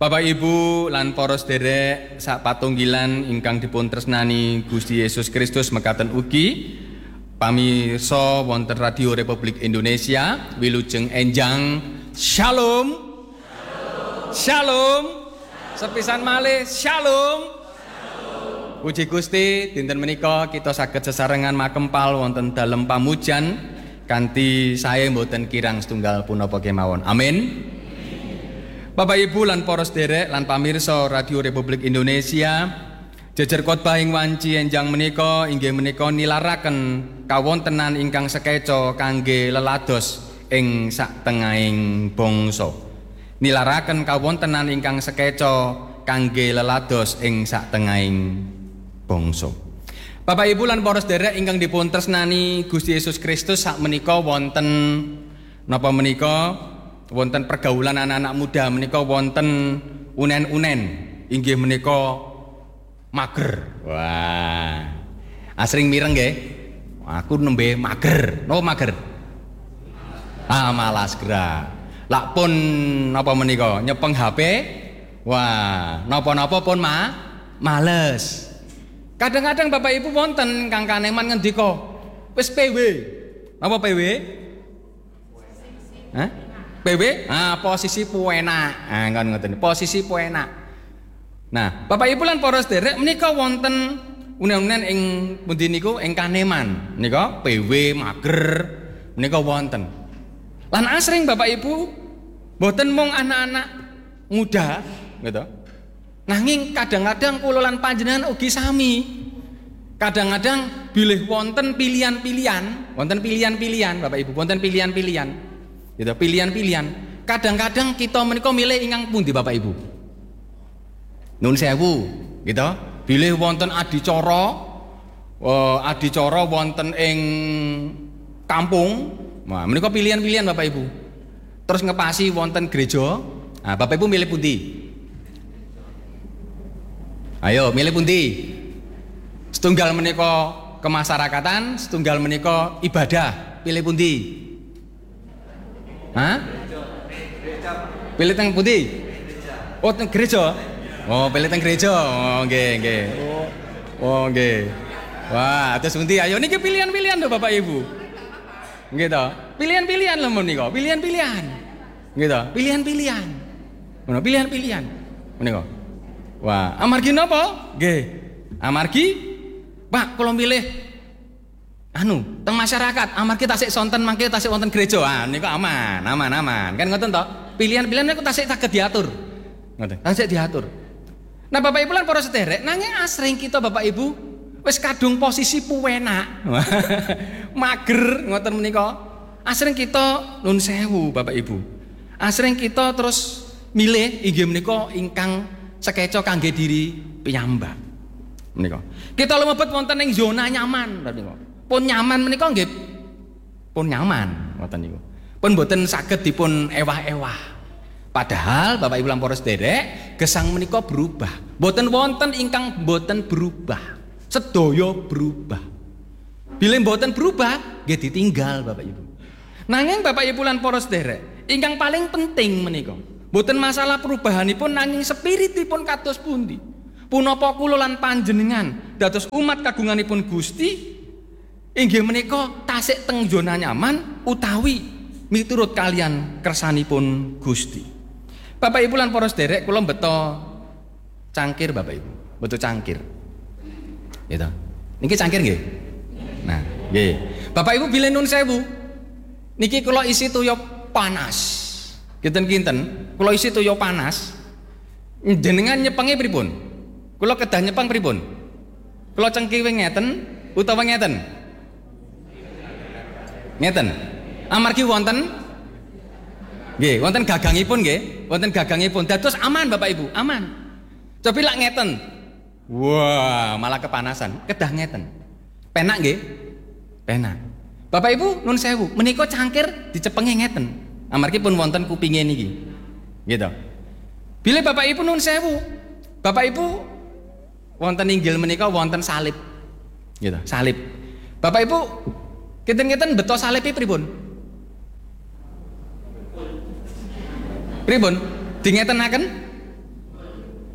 Bapak Ibu lan para sedherek sak patunggilan ingkang dipun tresnani Gusti Yesus Kristus mekaten ugi pamirsa wonten Radio Republik Indonesia wilujeng enjang Shalom. Shalom. Sepisan malih Shalom. Puji Gusti, dinten menika kita saged sesarengan makempal wonten dalem pamujan kanthi sae mboten kirang setunggal punapa kemawon. Amin. Bapak Ibu lan para sedherek lan pamirsa Radio Republik Indonesia, jejer khotbah ing wanci enjang menika inggih menika nilaraken kawontenan ingkang sekeca kangge lelados ing satengahing bangsa. Nilaraken kawontenan ingkang sekeca kangge lelados ing satengahing bangsa. Bapak Ibu lan para sedherek ingkang dipun tresnani Gusti Yesus Kristus sak menika wonten napa menika wonten pergaulan anak-anak muda menika wonten unen-unen inggih menika mager. Wah. Asring mireng nggih. Aku nembe mager. Napa mager? Malas gerak. Lak pun napa menika nyepeng HP. Wah, napa-napa pun males. Kadang-kadang Bapak Ibu wonten kang kaneman ngendika, wis PW. Napa PW? Hah? PW? Posisi puenak. Kan ngoten. Posisi puenak. Nah, Bapak Ibu lan para sedherek menika wonten unen-unen ing pundi niku ing kaneman. Menika PW mager menika wonten. Lan asring Bapak Ibu mboten mung anak-anak muda gitu. Nanging kadang-kadang kula lan panjenengan ugi sami. Kadang-kadang bilih wonten pilihan-pilihan, Bapak Ibu, wonten pilihan-pilihan. Gitu, pilihan-pilihan. Kadang-kadang kita menika milih ingkang pundi Bapak Ibu? Nun sewu, gitu. Bilih wonten adicara wonten ing kampung. Nah, menika pilihan-pilihan Bapak Ibu. Terus ngepasi wonten gereja. Nah, Bapak Ibu milih pundi? Ayo, milih pundi? Setunggal menika kemasyarakatan, setunggal menika ibadah. Pilih pundi? Hah? Pilih teng pundi? Oh, teng gereja. Oh, pilih teng gereja. Oh, nggih. Oh, nggih. Wah, terus pundi? Ayo niki pilihan-pilihan lho Bapak Ibu. Nggih to. Pilihan-pilihan lho menika, pilihan-pilihan. Nggih to, pilihan-pilihan. Ngono, pilihan-pilihan. Menika. Wah, amargi napa? Nggih. Amargi Pak, kula milih teng masyarakat, amargi tasik sonten mangke tasik wonten gereja. Niku aman. Kan ngoten to? Pilihan-pilihan niku tasik saged diatur. Ngoten. Tasik diatur. Nah, Bapak Ibu lan para sedherek, nanging asring kita Bapak Ibu wis kadung posisi puenak. Mager ngoten menika. Asring kita nun sewu Bapak Ibu. Asring kita terus milih inggih menika ingkang sekeca kangge diri piyambak. Menika. Kita lumebet wonten ing zona nyaman menika. Pun nyaman menika nggih pun nyaman ngoten niku. Pun boten saged dipun ewah-ewah. Padahal Bapak Ibu lan para sedherek, gesang menika berubah. Boten wonten ingkang boten berubah. Sedaya berubah. Bilih boten berubah, nggih ditinggal Bapak Ibu. Nanging Bapak Ibu lan para sedherek, ingkang paling penting menika, boten masalah perubahanipun nanging spiritipun kados pundi. Punapa kula lan panjenengan dados umat kagunganipun Gusti inggih menika tasik teng zona nyaman utawi miturut kalian kersanipun Gusti. Bapak Ibu lan para sedherek, kula beto cangkir Bapak Ibu, beto cangkir. Gitu. Niki cangkir nggih? Nah, nggih. Bapak Ibu bilih nun sewu. Niki kula isi toya panas. Kinten-kinten, kula isi toya panas. Jenengan nyepenge pripun? Kula kedah nyepeng pripun? Kula cengkiwe ngeten utawa ngeten? Ngeten. Amargi wonten nggih, wonten gagangipun nggih, wonten gagangipun. Dados aman Bapak Ibu, aman. Cobi lak ngeten. Wah, malah kepanasan. Kedah ngeten. Penak nggih? Penak. Bapak Ibu nun sewu, menika cangkir dicepenge ngeten. Amargi pun wonten kupinge niki. Gitu. Bila Bapak Ibu nun sewu, Bapak Ibu wonten inggil menika wonten salib. Gitu, salib. Bapak Ibu kinten-kinten beto salipe pripun? Pripun? Dingetenaken?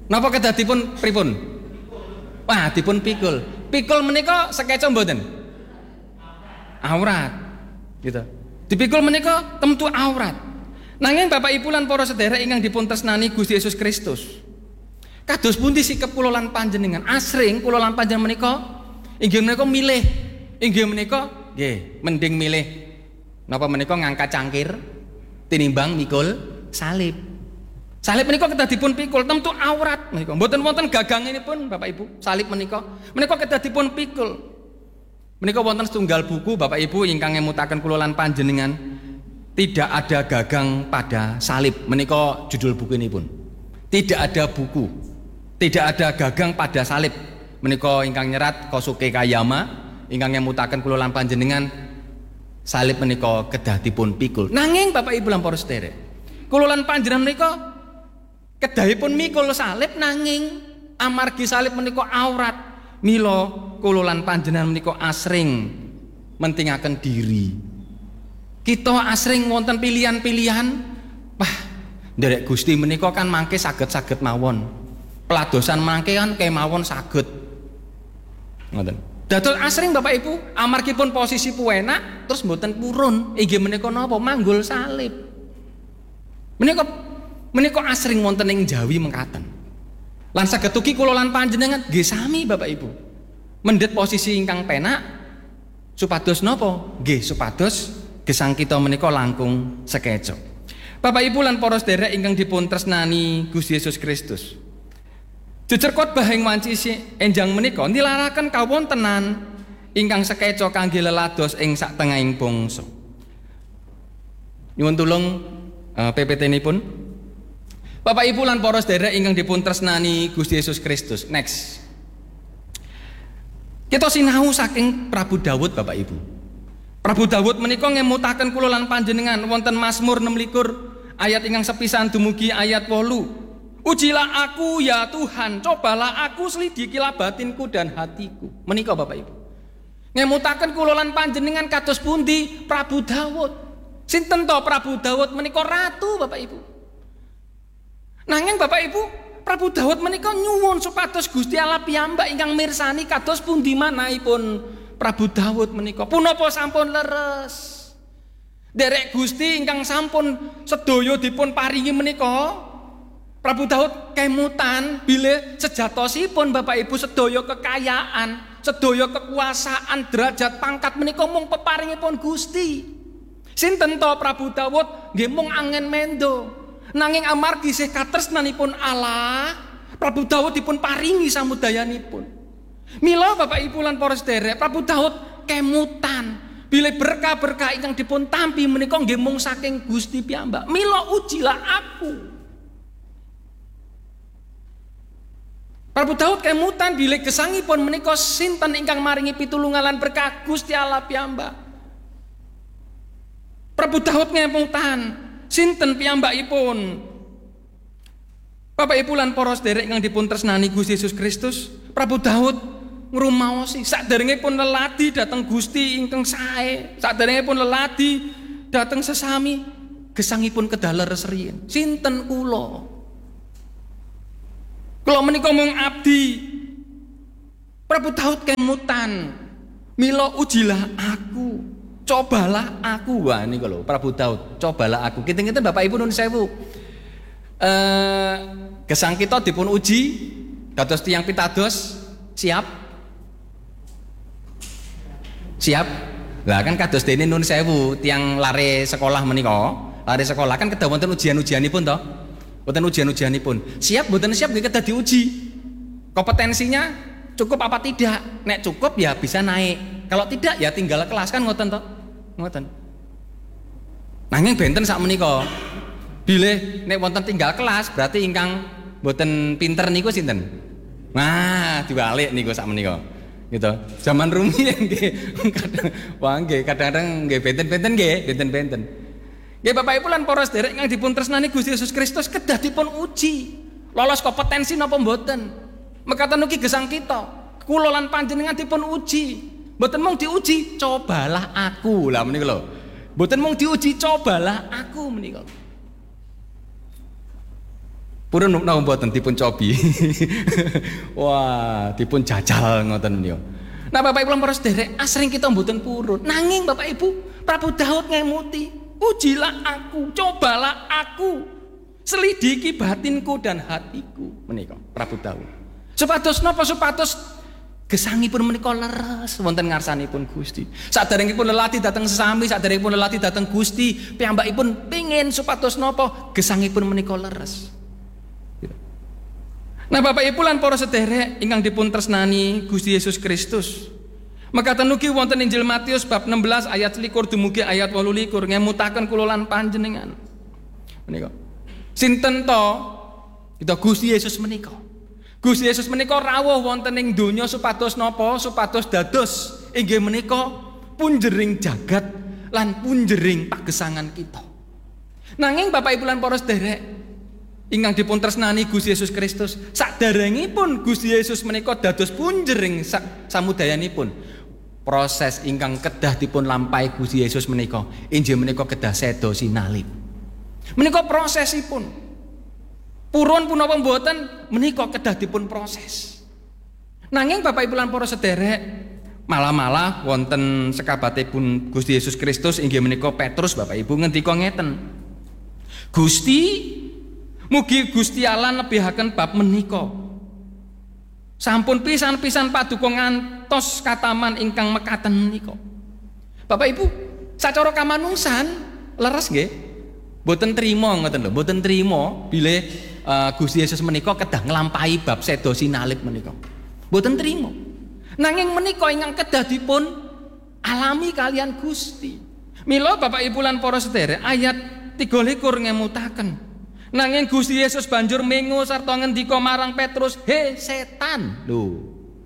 Napa kedah dipun pripun? Wah, dipun pikul. Pikul menika sekeca mboten? Aurat. Gitu. Dipikul menika temtu aurat. Nanging Bapak Ibu lan para sedherek ingkang dipun tresnani Gusti Yesus Kristus. Kados pundi sikep kula lan panjenengan? Asring kula lan panjenengan menika inggih menika milih. Inggih menika nggih, mending milih napa menika ngangkat cangkir tinimbang mikul salib. Salib menika kedah dipun pikul temtu aurat menika. Mboten wonten gaganginipun Bapak Ibu. Salib menika kedah dipun pikul. Menika wonten setunggal buku Bapak Ibu ingkang ngemutaken kula lan panjenengan, tidak ada gagang pada salib. Menika judul buku ini pun. Tidak ada buku, tidak ada gagang pada salib. Menika ingkang nyerat Kosuke Kayama ingkang ngemutaken kula lan panjenengan, salib menika kedah dipun pikul. Nanging Bapak Ibu lan para sedherek, kula lan panjenengan menika kedahipun mikul salib nanging amargi salib menika aurat. Mila kula lan panjenengan menika asring mentingaken diri. Kita asring wonten pilihan-pilihan, wah, nderek Gusti menika kan mangke saged-saged mawon. Peladosan mangke kan kemawon saged. Ngoten. Dados asring Bapak Ibu amargi pun posisi puenak terus mboten purun. Inggih menika napa? Manggul salib. Menika asring wonten ing Jawi mengkaten. Lan saged ugi kula lan panjenengan nggih sami Bapak Ibu. Mendhet posisi ingkang penak supados napa? Nggih supados gesang kita menika langkung sekeca. Bapak Ibu lan para sedherek ingkang dipun tresnani Gusti Yesus Kristus. Jejer khotbah ing wanci enjang menika nilaraken kawontenan ingkang sekeca kangge lelados ing satengahing bangsa. Nyuwun tulung PPT-nipun. Bapak Ibu lan para sedherek ingkang dipun tresnani Gusti Yesus Kristus. Next. Kita sinau saking Prabu Daud Bapak Ibu. Prabu Daud menika ngemutaken kula lan panjenengan wonten Mazmur 26 ayat ingkang sepisan dumugi ayat 8. Ujilah aku ya Tuhan, cobalah aku, selidikilah batinku dan hatiku. Menika Bapak Ibu. Ngemutaken kula lan panjenengan kados pundi Prabu Daud. Sinten to Prabu Daud menika ratu Bapak Ibu. Nanging Bapak Ibu, Prabu Daud menika nyuwun supados Gusti Allah piyambak ingkang mirsani kados pundi manahipun Prabu Daud menika. Punapa sampun leres. Derek Gusti ingkang sampun sedaya dipun paringi menika. Prabu Daud kemutan bilih sejatosipun Bapak Ibu sedaya kekayaan, sedaya kekuasaan, derajat pangkat menika mung peparingipun Gusti. Sinten to Prabu Daud? Nggih mung angin mendo. Nanging amargi sih katresnanipun Allah, Prabu Daud dipun paringi samudayanipun. Mila Bapak Ibu lan para sedherek, Prabu Daud kemutan bilih berkah-berkah ingkang dipun tampi menika nggih mung saking Gusti piyambak. Mila ujilah aku. Prabu Daud kemutan bilih gesangipun menika sinten ingkang maringi pitulungan lan berkah? Gusti Allah piyambak. Prabu Daud kemutan sinten piyambakipun? Bapak Ibu lan para sedherek ingkang dipun tresnani Gusti Yesus Kristus, Prabu Daud ngrumaosi saderengipun leladi dhateng Gusti ingkang sae, saderengipun leladi dhateng sesami, gesangipun kedah leres riyin. Sinten kula? Kula menika mung abdi. Prabu Daud kemutan, mila ujilah aku, cobalah aku. Wah niku lho Prabu Daud, cobalah aku. Kinten-kinten Bapak Ibu nuwun sewu. Gesang kita dipun uji dados tiyang pitados siap? Siap? Lah kan kados dene nuwun sewu tiyang lare sekolah menika, lare sekolah kan kedah wonten ujian-ujianipun to. Wonten ujian-ujianipun. Siap mboten siap nggih kedah diuji. Kompetensinya cukup apa tidak? Nek cukup ya bisa naik. Kalau tidak ya tinggal kelas kan ngoten to. Ngoten. Nanging benten sak menika. Bilih nek wonten tinggal kelas berarti ingkang mboten pinter niku sinten? Nah, dibalik niku sak menika. Gitu. Zaman rumiyin nggih. Wah nggih kadang-kadang nggih benten-benten nggih, benten-benten. Nggih Bapak Ibu lan para sedherek ingkang dipun tresnani Gusti Yesus Kristus kedah dipun uji. Lolos kompetensi napa mboten? Mekaten ugi gesang kita. Kula lan panjenengan dipun uji. Mboten mung diuji, cobalah aku. Lah menika lho. Mboten mung diuji, cobalah aku menika. Purun napa mboten dipun cobi. Wah, dipun jajal ngoten niku. Nah Bapak Ibu lan para sederek, asring kita mboten purun. Nanging Bapak Ibu, Prabu Daud ngemuti, "Ujilah aku, cobalah aku. Selidiki batinku dan hatiku." Menika Prabu Daud. Supados napa? Supados gesangipun menika leres wonten ngarsanipun Gusti. Saderengipun lelati dhateng sesami, saderengipun lelati dhateng Gusti, piyambakipun pengin supados napa? Gesangipun menika leres. Nah Bapak Ibu lan para sederek ingkang dipun tresnani Gusti Yesus Kristus. Mekaten ugi wonten Injil Matius bab 16 ayat 21 dumugi ayat 28 ngemutaken kula lan panjenengan. Menika. Sinten to? Kita Gusti Yesus menika. Gusti Yesus menika rawuh wonten ing donya supados napa? Supados dados inggih menika punjering jagat lan punjering pagesangan kita. Nanging Bapak Ibu lan para sederek ingkang dipun tresnani Gusti Yesus Kristus, saderengipun Gusti Yesus menika dados punjering samudayanipun, proses ingkang kedah dipun lampahi Gusti Yesus menika inggih menika kedah seda sinalip. Menika prosesipun. Purun punapa mboten menika kedah dipun proses. Nanging Bapak Ibu lan para sederek, malah wonten sekabatipun Gusti Yesus Kristus inggih menika Petrus Bapak Ibu ngendika ngeten. Gusti, mugi Gusti Allah nebihaken bab menika. Sampun pisan-pisan paduka ngantos kataman ingkang mekaten menika. Bapak Ibu, sacara kamanungsan leres nggih? Mboten trima ngoten lho, mboten trima bilih Gusti Yesus menika kedah nglampahi bab seda sinalip menika. Mboten trima. Nanging menika ingkang kedah dipun alami kalian Gusti. Mila Bapak Ibu lan para sederek ayat 23 ngemutaken. Nanging Gusti Yesus banjur mengo sarta ngendika marang Petrus, "He setan." Lho.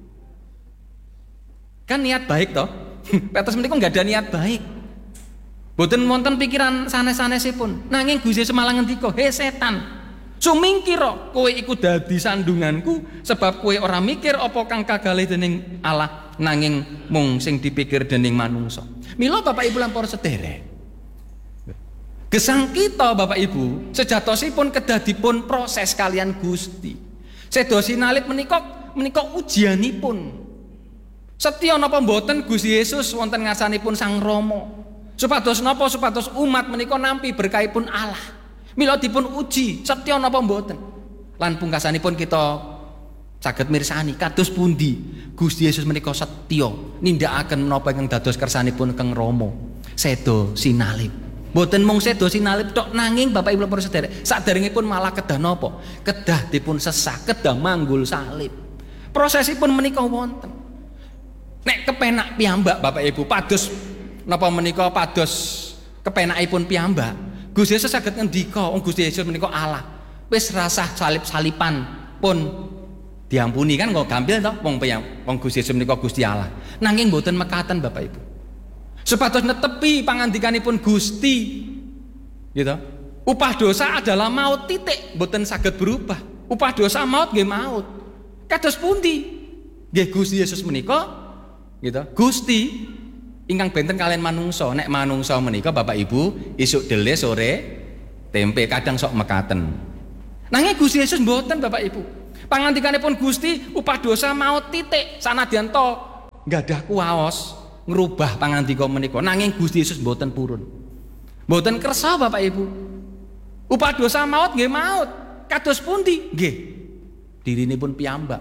Kan niat baik toh? Petrus menika enggak ada niat baik. Mboten wonten pikiran sanes-sanesipun. Nanging Gusti Yesus malah ngendika, "He setan, sumingkira kowe iku dadi sandunganku sebab kowe ora mikir apa kang kagalih dening Allah, nanging mung sing dipikir dening manungsa." Mila Bapak Ibu lan para sederek, gesang kita Bapak Ibu sejatosipun kedah dipun proses kalian Gusti. Seda sinalip menika ujianipun. Setya napa mboten Gusti Yesus wonten ngarsanipun Sang Rama. Supados napa? Supados umat menika nampi berkahipun Allah. Mila dipun uji, setya napa mboten. Lan pungkasanipun kita saged mirsani kados pundi Gusti Yesus menika setya nindakaken menapa ingkang dados kersanipun Kang Rama. Seda sinalip. Mboten mung seda sinalip tok, nanging Bapak Ibu para sederek saderengipun malah kedah napa? Kedah dipun sesah, kedah manggul salib. Prosesipun menika wonten. Nek kepenak piyambak Bapak Ibu pados napa menika pados kepenakipun piyambak. Gusti Yesus saged ngendika, Gusti Yesus menika Allah. Wis rasah salib-salipan pun diampuni kan kok gampil toh wong Gusti Yesus menika Gusti Allah. Nanging mboten mekaten Bapak Ibu. Supados netepi pangandikanipun Gusti, gitu. Upah dosa adalah maut, titik, mboten saged berubah. Upah dosa maut nggih maut. Kados pundi? Nggih Gusti Yesus menika, gitu. Gusti ingkang benten kalian manungsa. Nek manungsa menika Bapak Ibu isuk dele sore tempe kadang sok mekaten. Nanging Gusti Yesus mboten Bapak Ibu. Pangandikanipun Gusti upah dosa maut, titik. Sanadyan to gadah kuwaos ngrubah pangandika menika, nanging Gusti Yesus mboten purun. Mboten kersa Bapak Ibu. Upah dosa maut nggih maut. Kados pundi? Nggih. Dirinipun piyambak.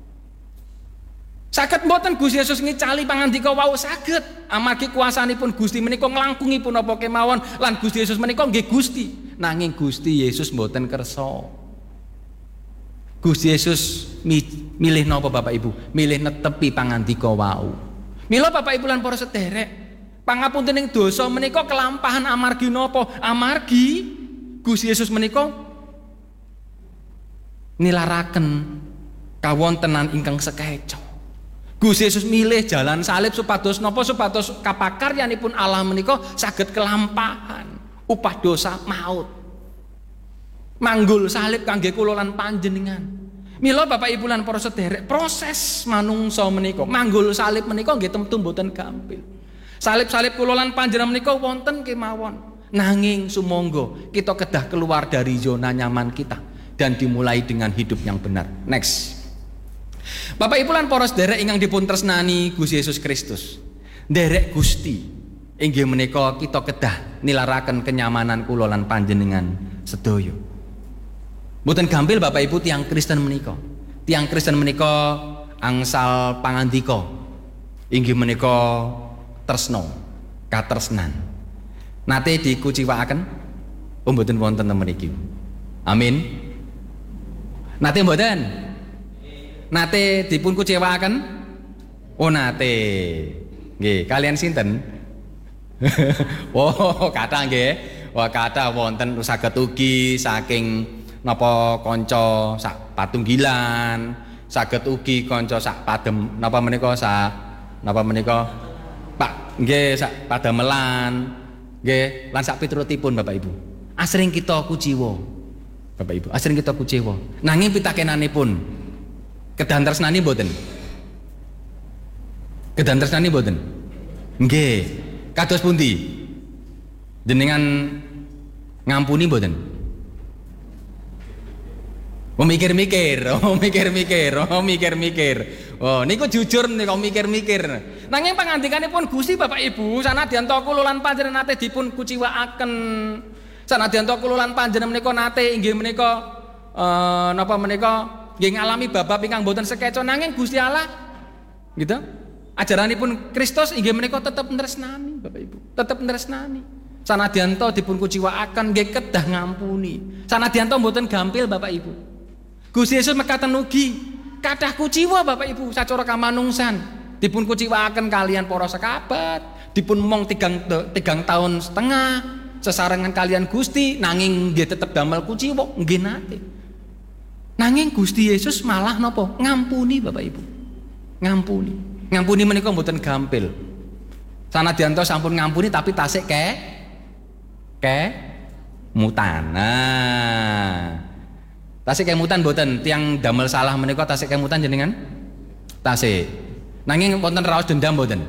Saged mboten Gusti Yesus ngicali pangandika wau saged. Amargi kuasanipun Gusti menika nglangkungipun apa kemawon lan Gusti Yesus menika nggih Gusti. Nanging Gusti Yesus mboten kersa. Gusti Yesus milih napa Bapak Ibu? Milih netepi pangandika wau. Mila Bapak Ibu lan para sederek, pangapuntening dosa menika kelampahan amargi napa? Amargi Gusti Yesus menika nilaraken kawontenan ingkang sekeca. Gusti Yesus milih jalan salib supados napa? Supados kapakaryanipun Allah menika saged kelampahan upah dosa maut. Manggul salib kangge kula lan panjenengan. Mila Bapak Ibu lan para sederek, proses manungsa menika manggul salib menika nggih temtu mboten gampil. Salib-salib kula lan panjenengan menika wonten kemawon. Nanging sumangga kita kedah keluar dari zona nyaman kita. dan dimulai dengan hidup yang benar. Next. Bapak Ibu lan para sedherek ingkang dipun tresnani Gusti Yesus Kristus. Nderek Gusti inggih menika kita kedah nilaraken kenyamanan kula lan panjenengan sedaya. Mboten gampil Bapak Ibu tiang Kristen menika. Tiang Kristen menika angsal pangandika inggih menika tresna, katresnan. Nate dikuciwakaken mboten wonten ten mriki. Amin. Nate mboten? Nate dipun kuciwakaken? Oh nate. Nggih, kalian sinten? Oh, kathah nggih. Wah, kathah wonten saged ugi saking napa kanca sak patunggilan, saged ugi kanca sak padem napa menika Pak nggih sak padamelan nggih lan sak piturutipun Bapak Ibu. Asring kita kuciwa. Bapak Ibu, asring kita kuciwa. Nanging pitakenanipun kedah tresnani mboten? Kedah tresnani mboten? Nggih. Kados pundi? Jenengan ngampuni mboten? Mikir-mikir. Oh, niku jujur niku mikir-mikir. Nanging pangandikanipun Gusti Bapak Ibu, sanadyan ta kula lan panjenengan nate dipun kuciwakaken. Sanadyan ta kula lan panjenengan menika nate inggih menika napa menika nggih ngalami babab ingkang boten sekeca nanging Gusti Allah gitu. Ajaranipun Kristus inggih menika tetep tresnani Bapak Ibu, tetep tresnani. Sanadyan ta dipun kuciwakaken nggih kedah ngampuni. Sanadyan ta mboten gampil Bapak Ibu. Gusti Yesus mekaten ugi kathah kuciwa Bapak Ibu sacara kamanungsan dipun kuciwakaken kalian para sekabat, dipun mong 3 tahun setengah sesarengan kalian Gusti nanging nggih tetep damel kuciwa nggih nate. Nanging Gusti Yesus malah napa? Ngampuni Bapak Ibu. Ngampuni. Ngampuni menika mboten gampil. Sanadyan ta sampun ngampuni tapi tasik mutana. Tasik kemutan mboten tiang damel salah menika tasik kemutan jenengan? Tasik. Nanging wonten raos dendam mboten?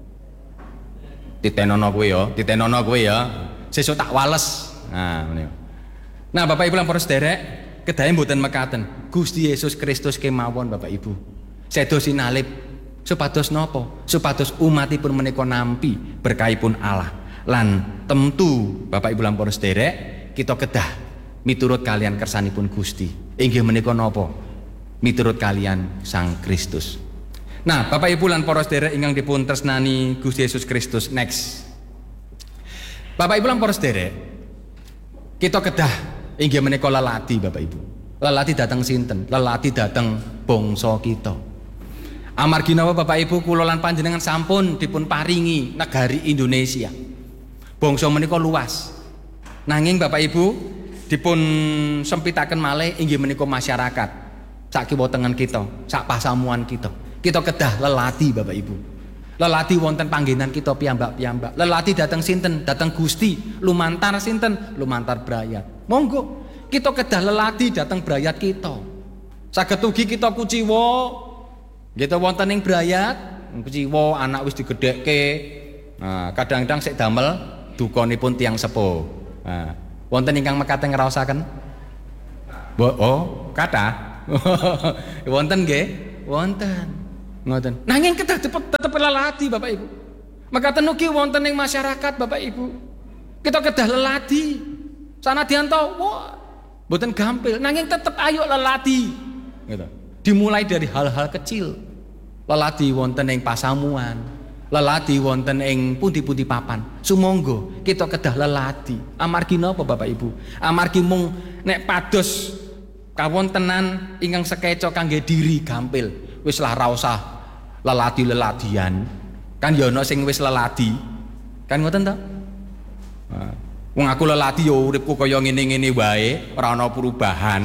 Titenono kowe ya. Sesuk tak wales. Nah, menika. Nah, Bapak Ibu lan para sederek, kedahe mboten mekaten. Gusti Yesus Kristus kemawon Bapak Ibu. Sedo sinalip supados napa? Supados umatipun menika nampi berkahipun Allah. Lan tentu Bapak Ibu lan para sederek, kita kedah miturut kalian kersanipun Gusti. Inggih menika napa? Miturut kalian Sang Kristus. Nah, Bapak Ibu lan para sederek ingkang dipun tresnani Gusti Yesus Kristus. Next. Bapak Ibu lan para sederek, kita kedah inggih menika lelati Bapak Ibu. Lelati dateng sinten? Lelati dateng bangsa kita. Amargi napa Bapak Ibu kula lan panjenengan sampun dipun paringi negari Indonesia. Bangsa menika luas. Nanging Bapak Ibu dipun sempitaken malih inggih menika masyarakat sak kiwa tengen kita, sak pasamuan kita. Kita kedah lelati Bapak Ibu. Lelati wonten panggenan kita piyambak-piyambak. Lelati dateng sinten? Dateng Gusti. Lumantar sinten? Lumantar brayat. Monggo kita kedah lelati dateng brayat kita. Saged ugi kita kuciwa kita wonten ing brayat, kuciwa anak wis digedhekke. Nah, kadang-kadang sik damel dukanipun tiyang sepuh. Nah, wonten ingkang mekaten ngraosaken? Oh, kathah. Wonten nggih? Wonten. Ngoten. Nanging kedah tetep lelati Bapak Ibu. Mekaten ugi wonten ing masyarakat Bapak Ibu. Kita kedah lelati. Sanadyan ta mboten gampil, nanging tetep ayo lelati. Gitu. Dimulai dari hal-hal kecil. Lelati wonten ing pasamuan. Lelati wonten ing pundi-pundi papan. Sumangga kita kedah lelati. Amargi napa Bapak Ibu? Amargi mung nek pados kawontenan ingkang sekeca kangge diri gampil. Wis lah ra usah lelati-leladian. Kan ya ana sing wis leladi. Kan ngoten ta? Wong aku lelati ya uripku kaya ngene-ngene wae, ora ana perubahan.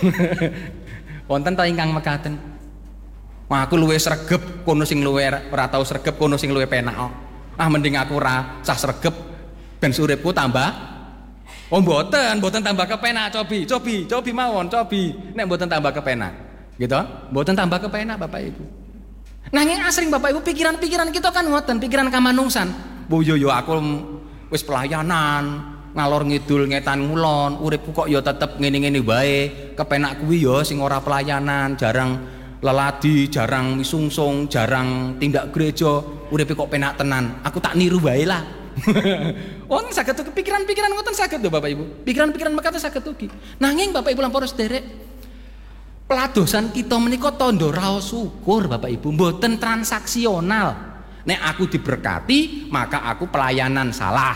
Wonten ta ingkang mekaten? Wah, aku luwih sregep kono sing luwih ora tau sregep kono sing luwih penak. Ah mending aku ora sah sregep ben uripku tambah. Oh mboten tambah kepenak, cobi mawon, cobi. Nek mboten tambah kepenak. Gitu? Mboten tambah kepenak Bapak Ibu. Nanging asring Bapak Ibu pikiran-pikiran kita kan ngoten, pikiran kamanungsan. Bu yo aku wis pelayanan, ngalor ngidul ngetan ngulon, uripku kok ya tetep ngene-ngene wae. Kepenak kuwi ya sing ora pelayanan, jarang leladi, jarang misungsung, jarang tindak gereja, uripe kok penak tenan. Aku tak niru wae lah. Wong saged pikiran-pikiran ngoten saged lho Bapak Ibu. Pikiran-pikiran mekaten saged ugi. Nanging Bapak Ibu lan para sederek, peladosan kita menika tandha raos syukur Bapak Ibu, mboten transaksional. Nek aku diberkati, maka aku pelayanan salah.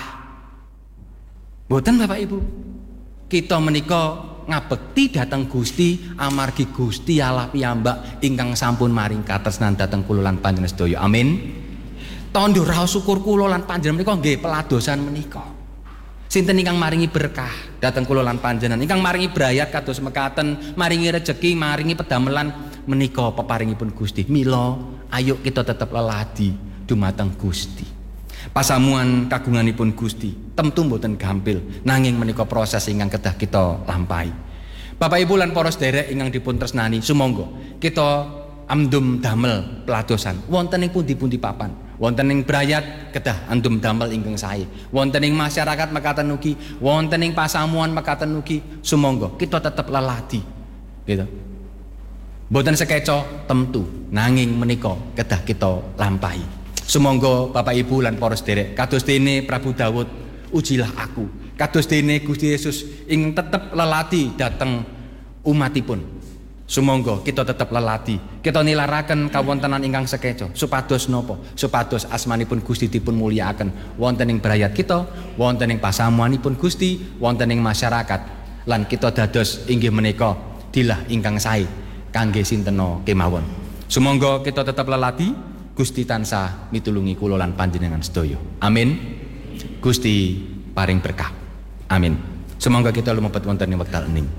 Mboten Bapak Ibu. Kita menika ngabekti dhateng Gusti amargi Gusti Allah piyambak ingkang sampun maring katresnan dhateng kula lan panjenengan sedaya. Amin. Tandha raos syukur kula lan panjenengan menika nggih peladosan menika. Sinten ingkang maringi berkah dhateng kula lan panjenengan, ingkang maringi brayat kados mekaten, maringi rejeki, maringi pedamelan menika peparingipun Gusti. Mila ayo kita tetep leladi dumateng Gusti. Pasamuan kagunganipun Gusti tentu mboten gampil, nanging menika proses ingkang kedah kita lampahi. Bapak Ibu lan para sederek ingkang dipun tresnani, sumangga kita amdum damel peladosan wonten ing pundi-pundi papan, wonten ing brayat kedah andum damel ingkang sae, wonten ing masyarakat mekaten ugi, wonten ing pasamuan mekaten ugi, sumangga kita tetep leladi gitu. Mboten sekeca temtu, nanging menika kedah kita lampahi. Sumangga Bapak Ibu lan para sederek, kados dene Prabu Daud, ujilah aku. Kados dene Gusti Yesus ing tetep leladi dhateng umatipun. Sumangga kita tetep leladi, kita nilaraken kawontenan ingkang sekeca supados napa? Supados asmanipun Gusti dipun mulyakaken wonten ing brayat kita, wonten ing pasamuanipun Gusti, wonten ing masyarakat, lan kita dados inggih menika dilah ingkang sae kangge sintena kemawon. Sumangga kita tetep leladi, Gusti tansah mitulungi kula lan panjenengan sedaya. Amin. Gusti paring berkah. Amin. Semoga kita lumebet wonten ing wekdal ening.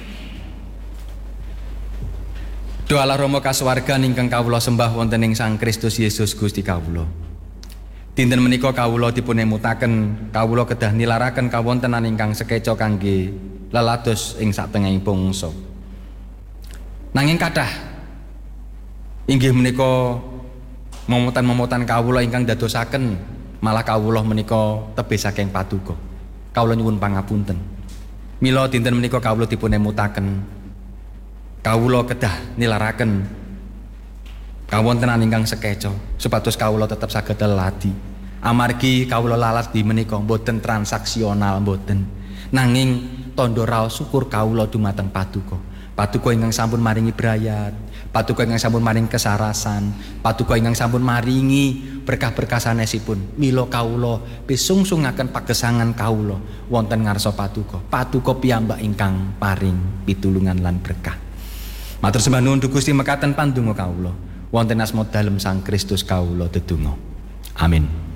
Doalah Rama kasuwargan ingkang kawula sembah wonten ing Sang Kristus Yesus Gusti kawula. Dinten menika kawula dipun emutaken, kawula kedah nilaraken kawontenan ingkang sekeca kangge lelados ing satengahing pungsa. Nanging kathah inggih menika momotan-momotan kawula ingkang dadosaken malah kawula menika tebih saking paduka. Kawula nyuwun pangapunten. Mila dinten menika kawula dipun emutaken, kawula kedah nilaraken kawontenan ingkang sekeca supados kawula tetep saged leladi. Amargi kawula lalas di menika mboten transaksional mboten, nanging tandha raos syukur kawula dumateng paduka. Paduka ingkang sampun maringi brayat, paduka ingkang sampun maringi kesarasan, paduka ingkang sampun maringi berkah-berkah sanesipun. Mila kawula pisungsungaken pagesangan kawula wonten ngarsa paduka. Paduka piyambak ingkang paring pitulungan lan berkah. Matur sembah nuwun Gusti mekaten pandonga kawula. Wonten asma dalem Sang Kristus kawula dedonga. Amin.